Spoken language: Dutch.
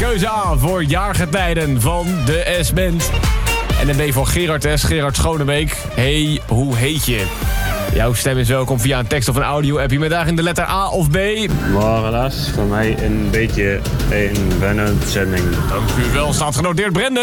keuze A voor jaargetijden van de S-band. En de B voor Gerard S. Gerard Schonebeek. Hey, hoe heet je? Jouw stem is welkom via een tekst of een audio-appje met daarin de letter A of B. Maar helaas, voor mij een beetje een wennende zending. Dank u wel, staat genoteerd, Brenda.